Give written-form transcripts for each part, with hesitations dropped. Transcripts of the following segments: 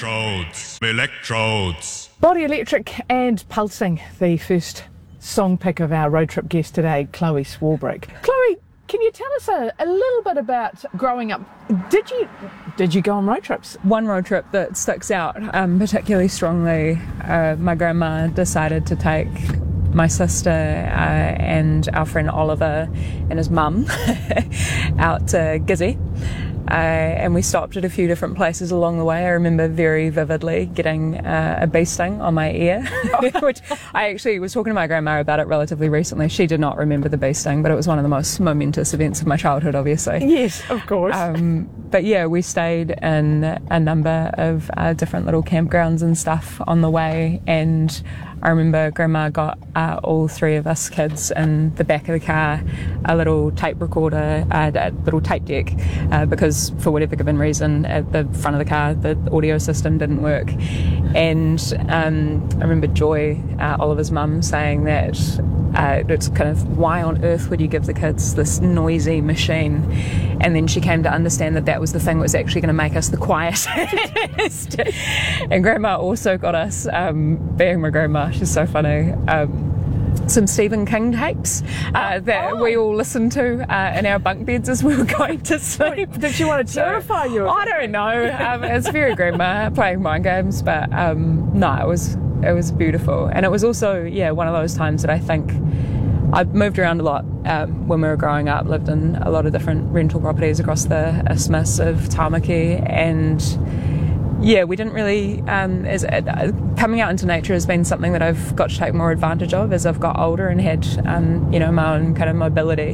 Electrodes. Body Electric and Pulsing, the first song pick of our road trip guest today, Chloe Swarbrick. Chloe, can you tell us a little bit about growing up? Did you go on road trips? One road trip that sticks out particularly strongly, my grandma decided to take my sister and our friend Oliver and his mum out to Gizzy. And we stopped at a few different places along the way. I remember very vividly getting a bee sting on my ear, which I actually was talking to my grandma about it relatively recently. She did not remember the bee sting, but it was one of the most momentous events of my childhood, obviously. Yes, of course. But yeah, we stayed in a number of different little campgrounds and stuff on the way, and I remember Grandma got all three of us kids in the back of the car a little tape recorder, a little tape deck, because for whatever given reason at the front of the car the audio system didn't work. And I remember Joy, Oliver's mum, saying that it's kind of, why on earth would you give the kids this noisy machine? And then she came to understand that that was the thing that was actually going to make us the quietest. And Grandma also got us, being my grandma, she's so funny, some Stephen King tapes that we all listened to in our bunk beds as we were going to sleep. Did she want to terrify you? I don't know. It's very grandma playing mind games, but no, it was beautiful. And it was also, one of those times that I think I moved around a lot when we were growing up, lived in a lot of different rental properties across the isthmus of Tāmaki, and we didn't really, coming out into nature has been something that I've got to take more advantage of as I've got older and had, my own kind of mobility.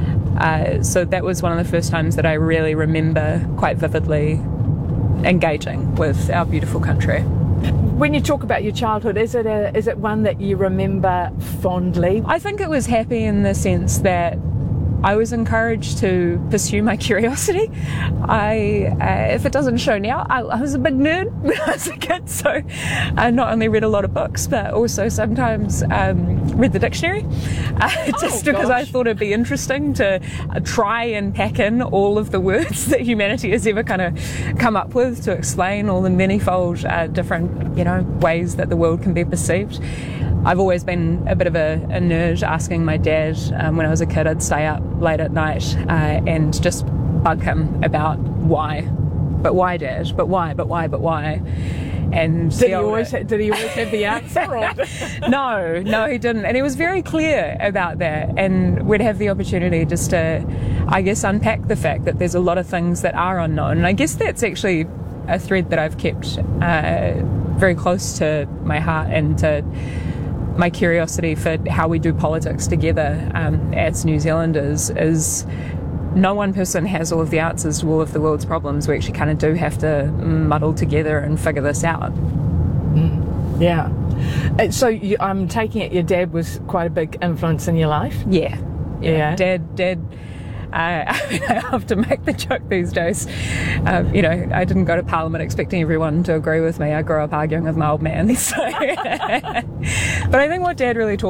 So that was one of the first times that I really remember quite vividly engaging with our beautiful country. When you talk about your childhood, is it one that you remember fondly? I think it was happy in the sense that I was encouraged to pursue my curiosity. If it doesn't show now, I was a big nerd when I was a kid, so I not only read a lot of books, but also sometimes read the dictionary, because I thought it'd be interesting to try and pack in all of the words that humanity has ever kind of come up with to explain all the manifold different, ways that the world can be perceived. I've always been a bit of a nerd, asking my dad when I was a kid. I'd stay up late at night and just bug him about why. But why, Dad? But why? But why? But why? And did he always have the answer? Or? No, he didn't. And he was very clear about that. And we'd have the opportunity just to, I guess, unpack the fact that there's a lot of things that are unknown. And I guess that's actually a thread that I've kept very close to my heart and to my curiosity for how we do politics together as New Zealanders. Is no one person has all of the answers to all of the world's problems. We actually kind of do have to muddle together and figure this out. Yeah. So I'm taking it your dad was quite a big influence in your life? Yeah. Dad. I have to make the joke these days. I didn't go to Parliament expecting everyone to agree with me. I grew up arguing with my old man. So. But I think what Dad really taught